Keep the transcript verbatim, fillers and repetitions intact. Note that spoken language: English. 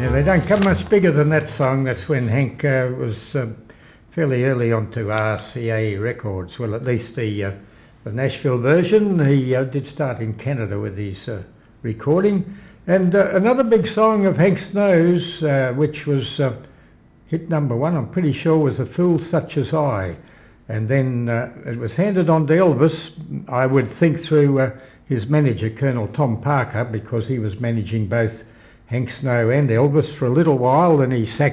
Yeah, they don't come much bigger than that song. That's when Hank uh, was uh, fairly early on to R C A Records. Well, at least the uh, the Nashville version. He uh, did start in Canada with his uh, recording. And uh, another big song of Hank Snow's, uh, which was uh, hit number one, I'm pretty sure, was A Fool Such As I. And then uh, it was handed on to Elvis, I would think, through uh, his manager, Colonel Tom Parker, because he was managing both Hank Snow and Elvis for a little while, and he sacked